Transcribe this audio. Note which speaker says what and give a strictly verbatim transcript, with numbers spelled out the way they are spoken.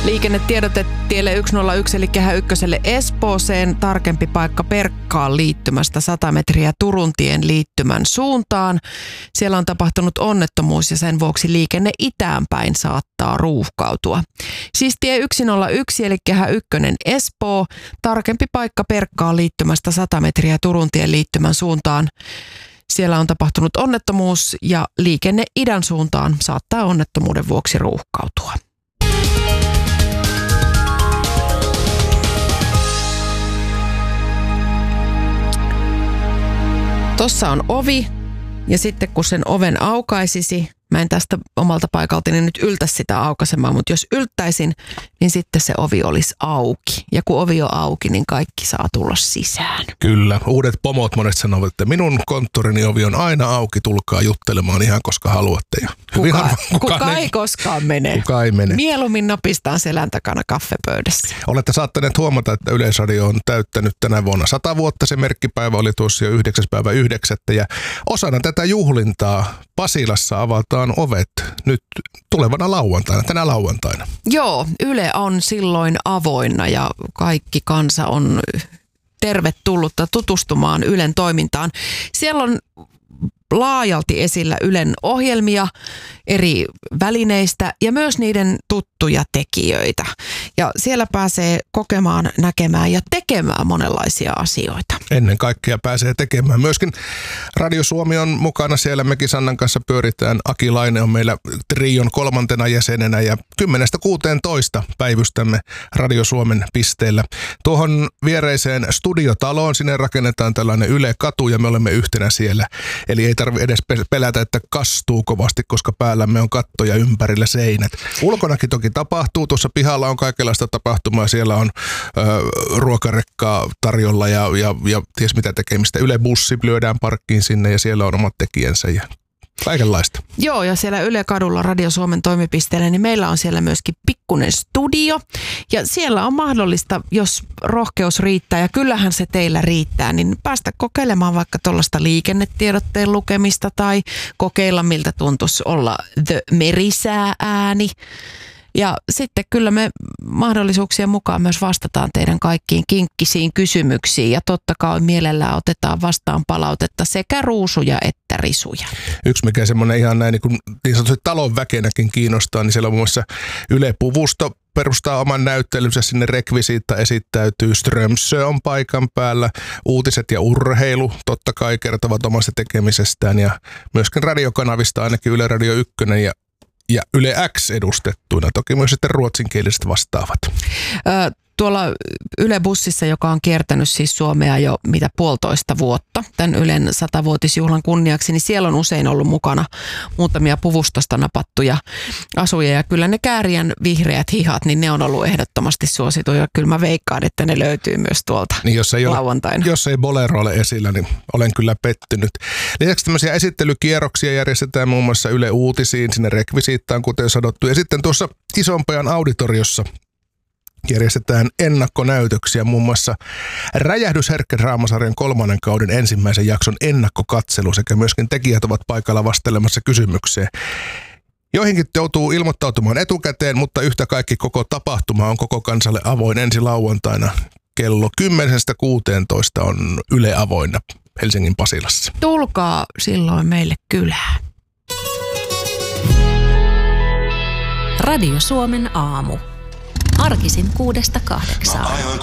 Speaker 1: Liikennetiedote tielle yksi nolla yksi eli Kehä ykköselle Espooseen. Tarkempi paikka Perkkaan liittymästä sata metriä Turuntien liittymän suuntaan. Siellä on tapahtunut onnettomuus ja sen vuoksi liikenne itään päin saattaa ruuhkautua. Siis tie yksi nolla yksi eli Kehä ykkönen Espoo. Tarkempi paikka Perkkaan liittymästä sata metriä Turuntien liittymän suuntaan. Siellä on tapahtunut onnettomuus ja liikenne idän suuntaan saattaa onnettomuuden vuoksi ruuhkautua. Tossa on ovi ja sitten kun sen oven aukaisisi, mä en tästä omalta paikaltani nyt yltä sitä aukaisemaan, mutta jos ylttäisin, niin sitten se ovi olisi auki. Ja kun ovi on auki, niin kaikki saa tulla sisään.
Speaker 2: Kyllä. Uudet pomot monet sanovat, että minun konttorini ovi on aina auki, tulkaa juttelemaan ihan koska haluatte. Ja
Speaker 1: kuka,
Speaker 2: harva,
Speaker 1: kuka, kuka ei koskaan mene.
Speaker 2: Kuka ei mene.
Speaker 1: Mieluummin napistaan selän takana kaffepöydässä.
Speaker 2: Olette saattaneet huomata, että Yleisradio on täyttänyt tänä vuonna sata vuotta. Se merkkipäivä oli tuossa jo yhdeksäs päivä yhdeksättä. Ja osana tätä juhlintaa Pasilassa avataan ovet nyt tulevana lauantaina, tänä lauantaina.
Speaker 1: Joo, Yle on silloin avoinna ja kaikki kansa on tervetullutta tutustumaan Ylen toimintaan. Siellä on laajalti esillä Ylen ohjelmia eri välineistä ja myös niiden tuttuja tekijöitä. Ja siellä pääsee kokemaan, näkemään ja tekemään monenlaisia asioita.
Speaker 2: Ennen kaikkea pääsee tekemään. Myöskin Radio Suomi on mukana siellä. Mekin Sannan kanssa pyöritään. Aki Laine on meillä trion kolmantena jäsenenä ja kymmenestä kuuteentoista päivystämme Radio Suomen pisteellä. Tuohon viereiseen studiotaloon sinne rakennetaan tällainen Yle-katu ja me olemme yhtenä siellä. Eli ei tarvitse edes pelätä, että kastuu kovasti, koska päällämme on katto ja ympärillä seinät. Ulkonakin toki tapahtuu. Tuossa pihalla on kaikenlaista tapahtumaa. Siellä on ö, ruokarekkaa tarjolla ja, ja, ja ties mitä tekemistä. Yle-bussi lyödään parkkiin sinne ja siellä on omat tekijänsä ja kaikenlaista.
Speaker 1: Joo, ja siellä Yle-kadulla Radio Suomen toimipisteellä, niin meillä on siellä myöskin pikkuinen studio. Ja siellä on mahdollista, jos rohkeus riittää, ja kyllähän se teillä riittää, niin päästä kokeilemaan vaikka tuollaista liikennetiedotteen lukemista tai kokeilla, miltä tuntuisi olla The Merisää-ääni. Ja sitten kyllä me mahdollisuuksien mukaan myös vastataan teidän kaikkiin kinkkisiin kysymyksiin ja totta kai mielellään otetaan vastaan palautetta sekä ruusuja että risuja.
Speaker 2: Yksi mikä semmoinen ihan näin niin, kuin niin sanotusti talon väkenäkin kiinnostaa, niin siellä on muun muassa Yle Puvusto perustaa oman näyttelynsä, sinne rekvisiitta esittäytyy, Strömsö on paikan päällä, uutiset ja urheilu totta kai kertovat omasta tekemisestään ja myöskin radiokanavista ainakin Yle Radio yksi ja Ja Yle X edustettuina, toki myös sitten ruotsinkieliset vastaavat.
Speaker 1: Ö, tuolla Yle-bussissa, joka on kiertänyt siis Suomea jo mitä puolitoista vuotta, tämän Ylen satavuotisjuhlan kunniaksi, niin siellä on usein ollut mukana muutamia Puvustosta napattuja asujia. Ja kyllä ne Kääriän vihreät hihat, niin ne on ollut ehdottomasti suosituja. Kyllä mä veikkaan, että ne löytyy myös tuolta niin jos ei lauantaina.
Speaker 2: Ole, jos ei Bolero ole esillä, niin olen kyllä pettynyt. Lisäksi tämmöisiä esittelykierroksia järjestetään muun muassa Yle Uutisiin, sinne rekvisiittaan, kuten sanottu. Ja sitten tuossa Isonpajan auditoriossa järjestetään ennakkonäytöksiä, muun muassa Räjähdysherkkä draamasarjan kolmannen kauden ensimmäisen jakson ennakkokatselu sekä myöskin tekijät ovat paikalla vastelemassa kysymykseen. Joihinkin joutuu ilmoittautumaan etukäteen, mutta yhtä kaikki koko tapahtuma on koko kansalle avoin ensi lauantaina. Kello kymmenestä kuuteentoista on Yle avoinna Helsingin Pasilassa.
Speaker 1: Tulkaa silloin meille kylään.
Speaker 3: Radio Suomen aamu. Arkisin kuudesta kahdeksaan.